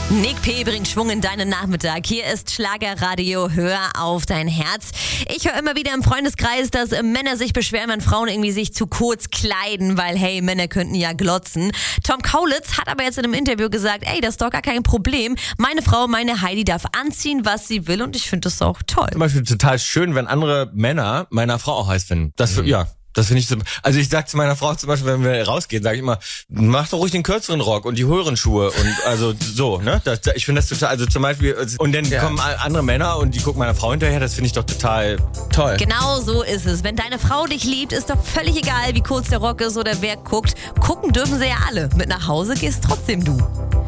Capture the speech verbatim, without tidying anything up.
Nick P. bringt Schwung in deinen Nachmittag. Hier ist Schlagerradio, hör auf dein Herz. Ich höre immer wieder im Freundeskreis, dass Männer sich beschweren, wenn Frauen irgendwie sich zu kurz kleiden, weil hey, Männer könnten ja glotzen. Tom Kaulitz hat aber jetzt in einem Interview gesagt, ey, das ist doch gar kein Problem. Meine Frau, meine Heidi darf anziehen, was sie will und ich finde das auch toll. Zum Beispiel total schön, wenn andere Männer meiner Frau auch heiß finden. Das, mhm. ja. Das finde ich so, also ich sag zu meiner Frau zum Beispiel, wenn wir rausgehen, sage ich immer, mach doch ruhig den kürzeren Rock und die höheren Schuhe und also so, ne? Das, ich finde das total, also zum Beispiel, und dann ja. kommen andere Männer und die gucken meiner Frau hinterher, das finde ich doch total toll. Genau so ist es. Wenn deine Frau dich liebt, ist doch völlig egal, wie kurz der Rock ist oder wer guckt. Gucken dürfen sie ja alle. Mit nach Hause gehst trotzdem du.